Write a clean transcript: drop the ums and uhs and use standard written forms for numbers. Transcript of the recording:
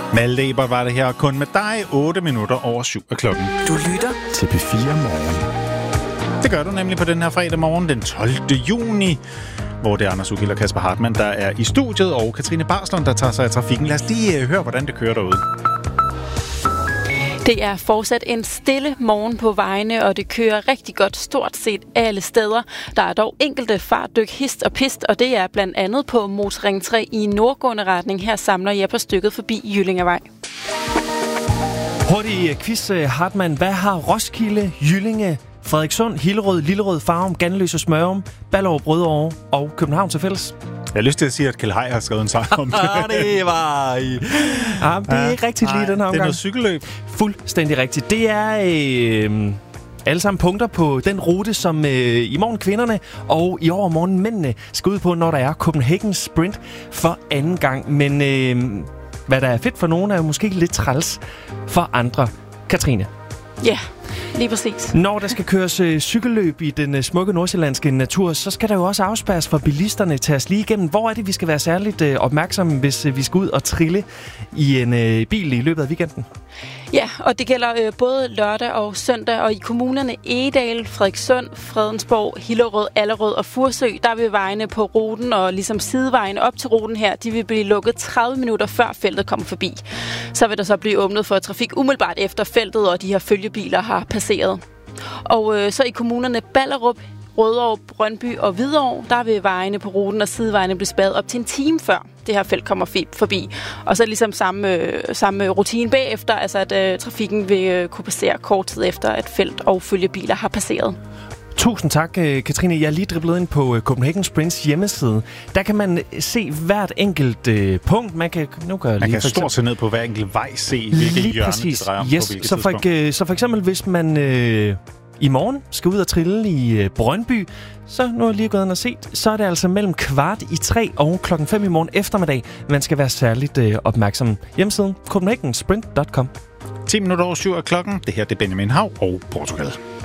Malte Ebert var det her kun med dig. 8 minutter over 7 af klokken. Du lytter til P4 Morgen. Det gør du nemlig på den her fredag morgen, den 12. juni, hvor det er Anders Ugild og Kasper Hartmann, der er i studiet, og Katrine Barslund, der tager sig af trafikken. Lad os lige høre, hvordan det kører derude. Det er fortsat en stille morgen på vejene, og det kører rigtig godt stort set alle steder. Der er dog enkelte fartdyk, hist og pist, og det er blandt andet på Motorring 3 i nordgående retning. Her samler jeg på stykket forbi Jyllingevej. Hurtig quiz, Hartmann. Hvad har Roskilde, Jyllinge, Frederikssund, Hillerød, Lillerød, Farum, Ganløse, Smørum, Ballerup, Rødovre og København til fælles? Jeg har lyst til at sige, at Kjeld Heier har skrevet en sang om det. Det var i... Ja, det er ikke rigtigt lige den her omgang. Det er noget cykelløb. Fuldstændig rigtigt. Det er alle sammen punkter på den rute, som i morgen kvinderne og i overmorgen mændene skal ud på, når der er Copenhagen Sprint for anden gang. Men hvad der er fedt for nogen, er jo måske lidt træls for andre. Katrine. Ja, lige præcis. Når der skal køres cykelløb i den smukke nordsjællandske natur, så skal der jo også afspærres for bilisterne til os lige igennem. Hvor er det, vi skal være særligt opmærksomme, hvis vi skal ud og trille i en bil i løbet af weekenden? Ja, og det gælder både lørdag og søndag, og i kommunerne Egedal, Frederikssund, Fredensborg, Hillerød, Allerød og Fursø, der vil vejene på ruten og ligesom sidevejene op til ruten her, de vil blive lukket 30 minutter før feltet kommer forbi. Så vil der så blive åbnet for trafik umiddelbart efter feltet, og de her følgebiler har passeret. Og så i kommunerne Ballerup, Rødovre, Brøndby og Hvidovre, der vil vejene på ruten og sidevejene blive spadet op til en time før det her felt kommer forbi. Og så ligesom samme rutine bagefter, altså at trafikken vil kunne passere kort tid efter, at felt og følgebiler har passeret. Tusind tak, Katrine. Jeg er lige driblet ind på Copenhagen Sprints hjemmeside. Der kan man se hvert enkelt punkt. Man kan stort set ned på hver enkelt vej se, hvilket hjørne det drejer om på hvilket tidspunkt. Så for eksempel, hvis man i morgen skal ud og trille i Brøndby, så nu er jeg lige gået ind og set, så er det altså mellem 4:15 og 5:00 i morgen eftermiddag. Man skal være særligt opmærksom. Hjemmesiden copenhagensprint.com. 10 minutter over 7 af klokken. Det her det er Benjamin Hav og Portugal.